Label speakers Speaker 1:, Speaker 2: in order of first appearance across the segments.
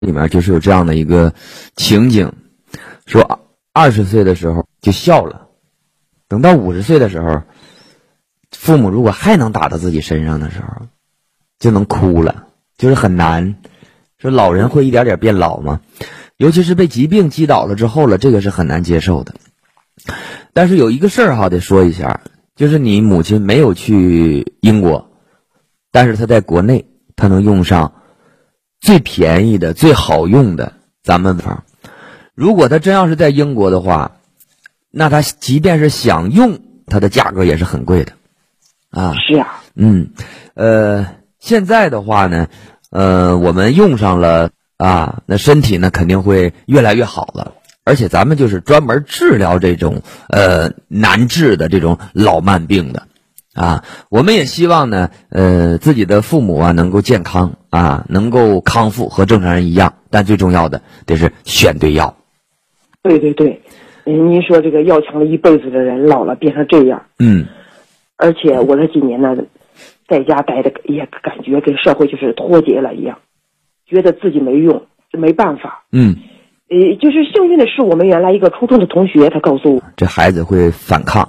Speaker 1: 里面就是有这样的一个情景，说20岁的时候就笑了，等到50岁的时候，父母如果还能打到自己身上的时候，就能哭了，就是很难。说老人会一点点变老吗？尤其是被疾病击倒了之后了，这个是很难接受的。但是有一个事儿得说一下，就是你母亲没有去英国，但是她在国内，她能用上最便宜的、最好用的咱们房。如果她真要是在英国的话，那她即便是想用，它的价格也是很贵的啊。
Speaker 2: 是啊。
Speaker 1: 现在的话呢，我们用上了啊，那身体呢肯定会越来越好了。而且咱们就是专门治疗这种难治的这种老慢病的啊。我们也希望呢自己的父母啊能够健康啊，能够康复和正常人一样，但最重要的得是选对药。
Speaker 2: 对对对，您说这个要强了一辈子的人老了变成这样。而且我这几年呢在家待的也感觉跟社会就是脱节了一样，觉得自己没用，没办法。就是幸运的是，我们原来一个初中的同学，他告诉我，
Speaker 1: 这孩子会反抗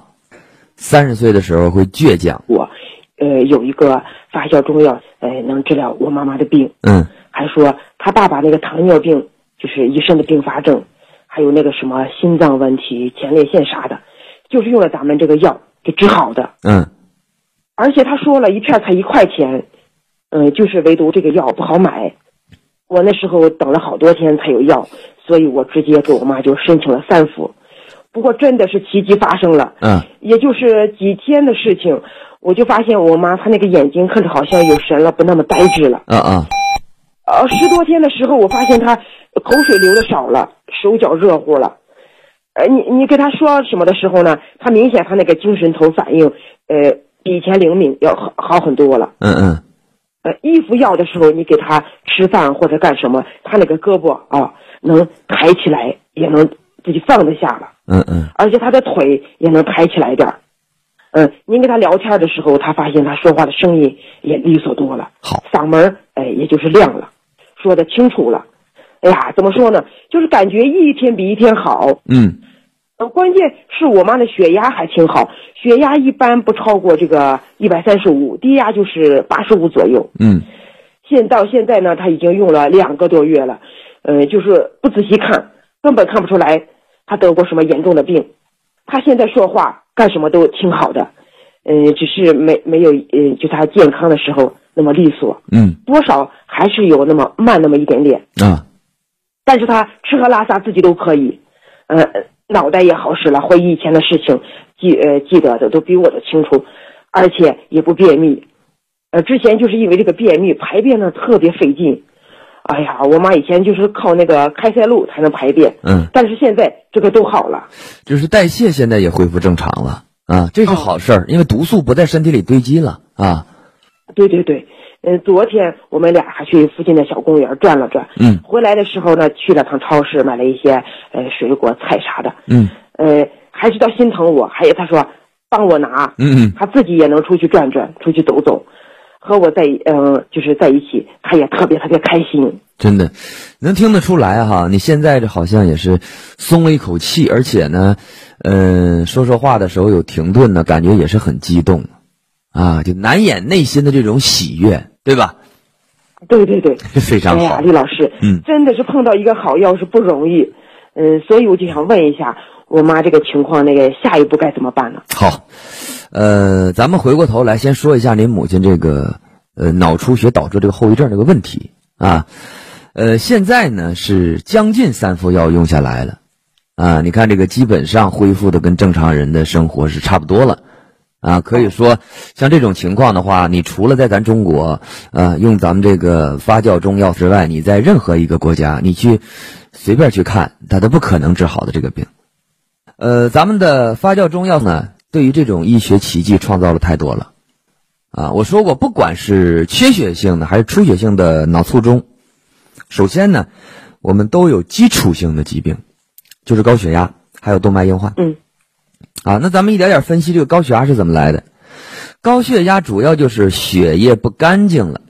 Speaker 1: ，30岁的时候会倔强。
Speaker 2: 我，有一个发酵中药，能治疗我妈妈的病。还说他爸爸那个糖尿病，就是一身的并发症，还有那个什么心脏问题、前列腺啥的，就是用了咱们这个药给治好的。而且他说了一片才1块钱，就是唯独这个药不好买。我那时候等了好多天才有药，所以我直接给我妈就申请了3副。不过真的是奇迹发生了，也就是几天的事情，我就发现我妈她那个眼睛看着好像有神了，不那么呆滞了。10多天的时候，我发现她口水流的少了，手脚热乎了。你跟她说什么的时候呢，她明显她那个精神头反应，比以前灵敏，要好很多了。衣服要的时候，你给他吃饭或者干什么，他那个胳膊啊能抬起来，也能自己放得下了。而且他的腿也能抬起来点儿。您跟他聊天的时候，他发现他说话的声音也利索多了，
Speaker 1: 好，
Speaker 2: 嗓门也就是亮了，说得清楚了。哎呀，怎么说呢？就是感觉一天比一天好。关键是我妈的血压还挺好，血压一般不超过这个135，低压就是85左右。到现在呢，她已经用了2个多月了，就是不仔细看，根本看不出来她得过什么严重的病。她现在说话干什么都挺好的，只是没有就她健康的时候那么利索。多少还是有那么慢那么一点点。但是她吃喝拉撒自己都可以。脑袋也好使了，回忆以前的事情，记得的都比我的清楚，而且也不便秘。之前就是因为这个便秘，排便呢特别费劲。哎呀，我妈以前就是靠那个开塞露才能排便。但是现在这个都好了，
Speaker 1: 就是代谢现在也恢复正常了啊，这是好事儿，因为毒素不在身体里堆积了啊。
Speaker 2: 对对对。昨天我们俩还去附近的小公园转了转。回来的时候呢，去了趟超市，买了一些水果菜啥的。还知道心疼我，还有他说帮我拿。他自己也能出去转转，出去走走，和我就是在一起，他也特别特别开心。
Speaker 1: 真的能听得出来哈，你现在这好像也是松了一口气，而且呢说话的时候有停顿呢，感觉也是很激动啊，就难掩内心的这种喜悦，对吧？
Speaker 2: 对对对，
Speaker 1: 非常好。
Speaker 2: 哎呀，李老师，真的是碰到一个好药是不容易。所以我就想问一下，我妈这个情况，那个下一步该怎么办呢？
Speaker 1: 好，咱们回过头来先说一下您母亲这个脑出血导致这个后遗症这个问题啊。现在呢是将近3副药用下来了啊，你看这个基本上恢复的跟正常人的生活是差不多了。可以说像这种情况的话，你除了在咱中国用咱们这个发酵中药之外，你在任何一个国家你去随便去看，它都不可能治好的这个病。咱们的发酵中药呢，对于这种医学奇迹创造了太多了我说过，不管是缺血性的还是出血性的脑卒中，首先呢我们都有基础性的疾病，就是高血压还有动脉硬化。那咱们一点点分析这个高血压是怎么来的。高血压主要就是血液不干净了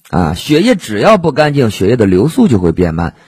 Speaker 1: 啊，血液只要不干净，血液的流速就会变慢。